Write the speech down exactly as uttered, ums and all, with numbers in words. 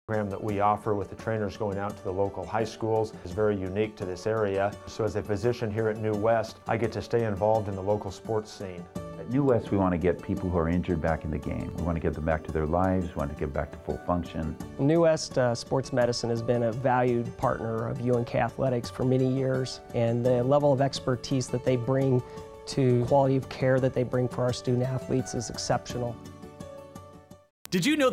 program that we offer with the trainers going out to the local high schools is very unique to this area. So as a physician here at New West, I get to stay involved in the local sports scene. At New West, we want to get people who are injured back in the game. We want to get them back to their lives. We want to get back to full function. New West uh, Sports Medicine has been a valued partner of U N K Athletics for many years, and the level of expertise that they bring to quality of care that they bring for our student athletes is exceptional. Did you know that